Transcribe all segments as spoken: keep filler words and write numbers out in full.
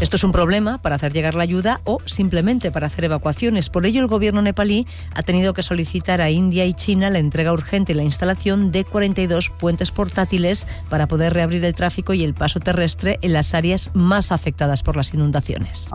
Esto es un problema para hacer llegar la ayuda o simplemente para hacer evacuaciones. Por ello, el gobierno nepalí ha tenido que solicitar a India y China la entrega urgente y la instalación de cuarenta y dos puentes portátiles para poder reabrir el tráfico y el paso terrestre en las áreas más afectadas por las inundaciones.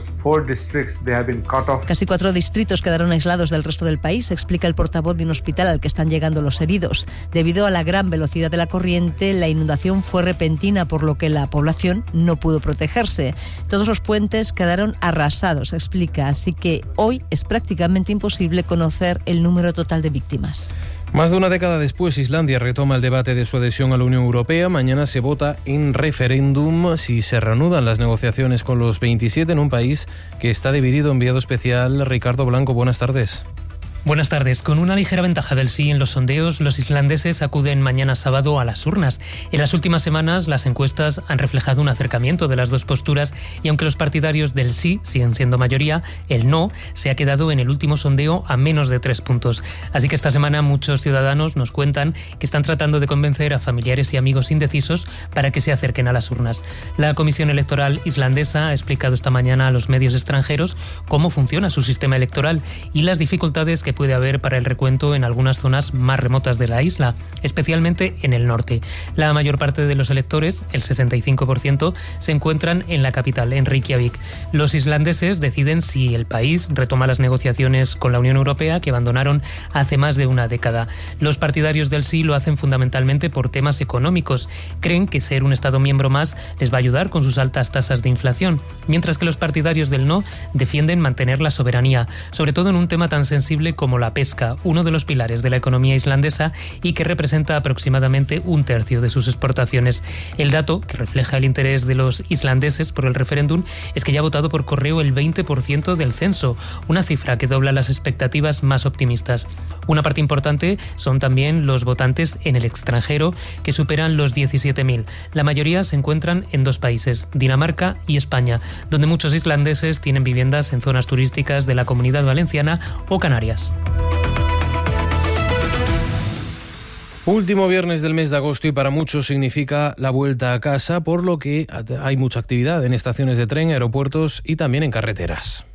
Casi cuatro distritos quedaron aislados del resto del país, explica el portavoz de un hospital al que están llegando los heridos. Debido a la gran velocidad de la corriente, la inundación fue repentina, por lo que la población no pudo protegerse. Todos los puentes quedaron arrasados, explica, así que hoy es prácticamente imposible conocer el número total de víctimas. Más de una década después, Islandia retoma el debate de su adhesión a la Unión Europea. Mañana se vota en referéndum si se reanudan las negociaciones con los veintisiete en un país que está dividido. Enviado especial Ricardo Blanco, buenas tardes. Buenas tardes. Con una ligera ventaja del sí en los sondeos, los islandeses acuden mañana sábado a las urnas. En las últimas semanas, las encuestas han reflejado un acercamiento de las dos posturas y aunque los partidarios del sí siguen siendo mayoría, el no se ha quedado en el último sondeo a menos de tres puntos. Así que esta semana muchos ciudadanos nos cuentan que están tratando de convencer a familiares y amigos indecisos para que se acerquen a las urnas. La Comisión Electoral islandesa ha explicado esta mañana a los medios extranjeros cómo funciona su sistema electoral y las dificultades que puede haber para el recuento en algunas zonas más remotas de la isla, especialmente en el norte. La mayor parte de los electores, el sesenta y cinco por ciento, se encuentran en la capital, en Reykjavik. Los islandeses deciden si el país retoma las negociaciones con la Unión Europea que abandonaron hace más de una década. Los partidarios del sí lo hacen fundamentalmente por temas económicos. Creen que ser un Estado miembro más les va a ayudar con sus altas tasas de inflación, mientras que los partidarios del no defienden mantener la soberanía, sobre todo en un tema tan sensible como como la pesca, uno de los pilares de la economía islandesa y que representa aproximadamente un tercio de sus exportaciones. El dato, que refleja el interés de los islandeses por el referéndum, es que ya ha votado por correo el veinte por ciento del censo, una cifra que dobla las expectativas más optimistas. Una parte importante son también los votantes en el extranjero, que superan los diecisiete mil. La mayoría se encuentran en dos países, Dinamarca y España, donde muchos islandeses tienen viviendas en zonas turísticas de la Comunidad Valenciana o Canarias. Último viernes del mes de agosto y para muchos significa la vuelta a casa, por lo que hay mucha actividad en estaciones de tren, aeropuertos y también en carreteras.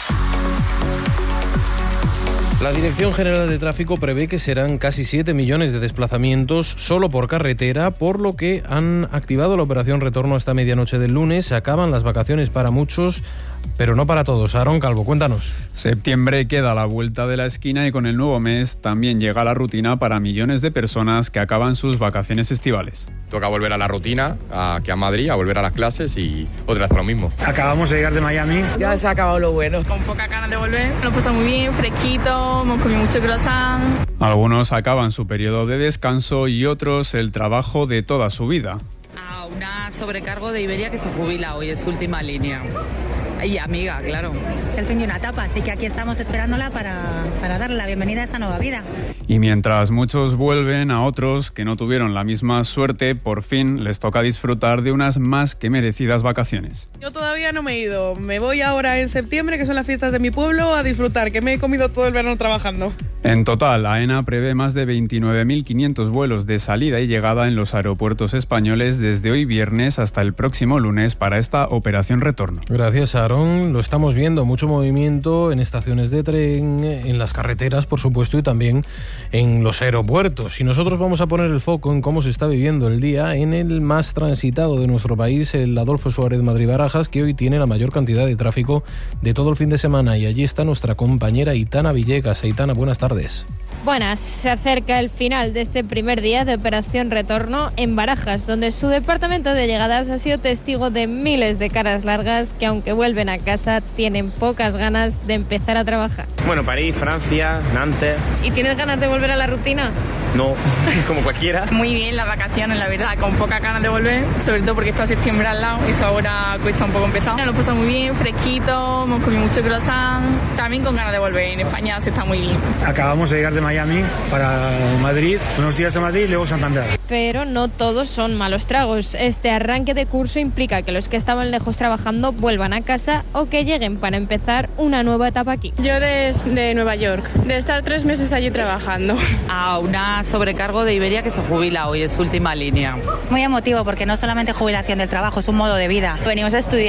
La Dirección General de Tráfico prevé que serán casi siete millones de desplazamientos solo por carretera, por lo que han activado la operación retorno hasta medianoche del lunes. Se acaban las vacaciones para muchos, pero no para todos. Aarón Calvo, cuéntanos. Septiembre queda a la vuelta de la esquina y con el nuevo mes también llega la rutina para millones de personas que acaban sus vacaciones estivales. Toca volver a la rutina, aquí a Madrid, a volver a las clases y otra vez lo mismo. Acabamos de llegar de Miami. Ya se ha acabado lo bueno. Con pocas ganas de volver. Nos pasa muy bien, fresquito, hemos comido mucho croissant. Algunos acaban su periodo de descanso y otros el trabajo de toda su vida. A una sobrecargo de Iberia que se jubila hoy, es su última línea. Y amiga, claro. Es el fin de una etapa, así que aquí estamos esperándola para, para darle la bienvenida a esta nueva vida. Y mientras muchos vuelven, a otros que no tuvieron la misma suerte, por fin les toca disfrutar de unas más que merecidas vacaciones. Yo todavía no me he ido. Me voy ahora en septiembre, que son las fiestas de mi pueblo, a disfrutar, que me he comido todo el verano trabajando. En total, AENA prevé más de veintinueve mil quinientos vuelos de salida y llegada en los aeropuertos españoles desde hoy viernes hasta el próximo lunes para esta operación retorno. Gracias, Aarón. Lo estamos viendo, mucho movimiento en estaciones de tren, en las carreteras, por supuesto, y también en los aeropuertos. Y nosotros vamos a poner el foco en cómo se está viviendo el día en el más transitado de nuestro país, el Adolfo Suárez Madrid-Barajas, que hoy tiene la mayor cantidad de tráfico de todo el fin de semana. Y allí está nuestra compañera Aitana Villegas. Aitana, buenas tardes. Buenas, se acerca el final de este primer día de Operación Retorno en Barajas, donde su departamento de llegadas ha sido testigo de miles de caras largas que, aunque vuelven a casa, tienen pocas ganas de empezar a trabajar. Bueno, París, Francia, Nantes. ¿Y tienes ganas de volver a la rutina? No, como cualquiera. Muy bien las vacaciones, la verdad, con pocas ganas de volver, sobre todo porque está septiembre al lado, eso ahora cuesta un poco empezar. Nos pasa muy bien, fresquito, hemos comido mucho croissant, también con ganas de volver. En España se está muy bien. Acabamos de llegar de Miami para Madrid, unos días a Madrid y luego Santander. Pero no todos son malos tragos. Este arranque de curso implica que los que estaban lejos trabajando vuelvan a casa o que lleguen para empezar una nueva etapa aquí. Yo desde Nueva York, de estar tres meses allí trabajando. A una sobrecargo de Iberia que se jubila hoy, es su última línea. Muy emotivo porque no solamente jubilación del trabajo, es un modo de vida. Venimos a estudiar